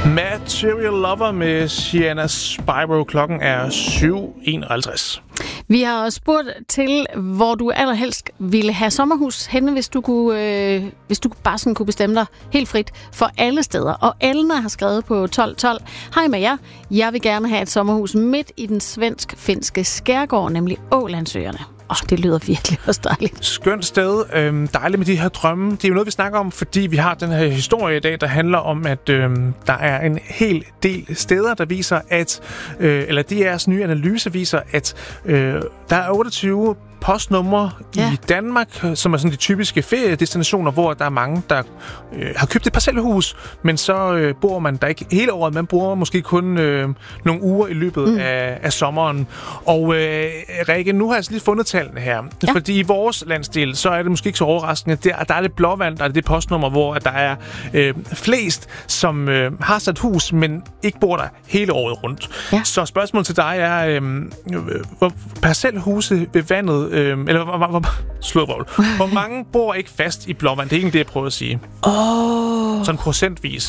Material Lover med Sienna Spyro. Klokken er 7:51. Vi har også spurgt til, hvor du allerhelst ville have sommerhus henne, hvis du bare sådan kunne bestemme dig helt frit for alle steder. Og Elna har skrevet på 1212. Hej med jer. Jeg vil gerne have et sommerhus midt i den svensk-finske skærgård, nemlig Ålandsøerne. Det lyder virkelig også dejligt. Skønt sted. Dejligt med de her drømme. Det er jo noget, vi snakker om, fordi vi har den her historie i dag, der handler om, at der er en hel del steder, der viser, at eller DR's nye analyse viser, at der er 28 postnumre i Danmark, som er sådan de typiske feriedestinationer, hvor der er mange, der har købt et parcelhus, men så bor man der ikke hele året. Man bor måske kun nogle uger i løbet af sommeren. Og Rikke, nu har jeg altså lige fundet tallene her. Ja. Fordi i vores landsdel, så er det måske ikke så overraskende. Der er det Blåvand, der er det postnummer, hvor der er flest, som har sat hus, men ikke bor der hele året rundt. Ja. Så spørgsmålet til dig er, parcelhuse ved vandet, hvor mange bor ikke fast i Blåvand? Det er egentlig det, jeg prøver at sige. Sådan procentvis.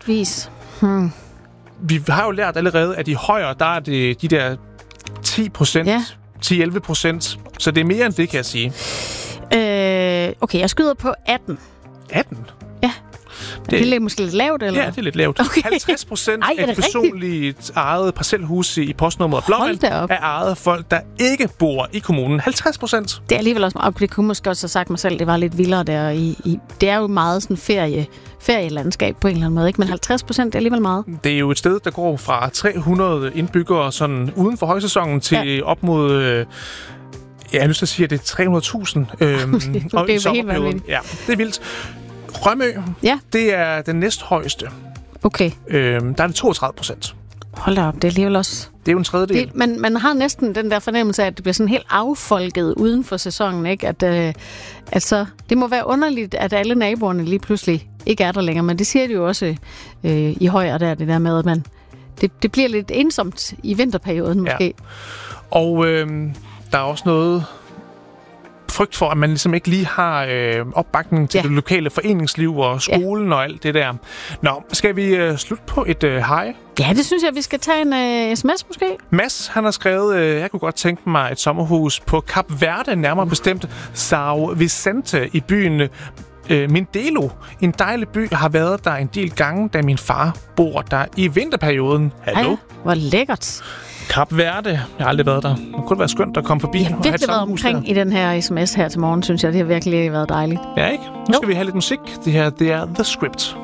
Vi har jo lært allerede, at i Højer, der er det de der 10%, 10-11%. Så det er mere end det, kan jeg sige. Okay, jeg skyder på 18. 18? Ja. Det er måske lidt lavt, eller? Ja, det er lidt lavt. Okay. 50% af personligt ejede parcelhuse i postnummeret Blåvand er ejet af folk, der ikke bor i kommunen. 50%. Det er alligevel også meget. Det kunne måske også have sagt mig selv, det var lidt vildere der. Det er jo meget sådan ferielandskab på en eller anden måde, ikke? Men 50% er alligevel meget. Det er jo et sted, der går fra 300 indbyggere sådan uden for højsæsonen til op mod... jeg har lyst til at sige, at det er 300.000. Og det er helt vanvittigt. Ja, det er vildt. Rømø, det er den næsthøjeste. Okay. Der er det 32%. Hold da op, det er alligevel også... Det er jo en tredjedel. Man har næsten den der fornemmelse af, at det bliver sådan helt affolket uden for sæsonen, ikke? At så, det må være underligt, at alle naboerne lige pludselig ikke er der længere, men det siger de jo også i Højer, det der med, at det bliver lidt ensomt i vinterperioden måske. Ja. Og der er også noget... frygt for, at man ligesom ikke lige har opbakning til det lokale foreningsliv og skolen og alt det der. Nå, skal vi slutte på et hej? Ja, det synes jeg, vi skal tage en sms måske. Mads, han har skrevet, jeg kunne godt tænke mig et sommerhus på Kap Verde, nærmere bestemt São Vicente i byen Mindelo. En dejlig by. Jeg har været der en del gange, da min far bor der i vinterperioden. Hallo? Ej, hvor lækkert. Kap Verde. Jeg har aldrig været der. Det kunne være skønt at komme forbi. Jeg har virkelig været omkring i den her sms her til morgen, synes jeg. Det har virkelig været dejligt. Ja, ikke? Nu skal vi have lidt musik. Det her, det er The Script.